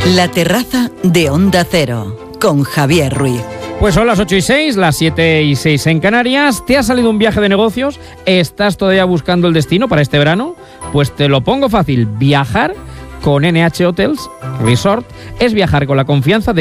La terraza de Onda Cero, con Javier Ruiz. Pues son las 8:06, las 7:06 en Canarias. ¿Te ha salido un viaje de negocios? ¿Estás todavía buscando el destino para este verano? Pues te lo pongo fácil. Viajar con NH Hotels Resort es viajar con la confianza de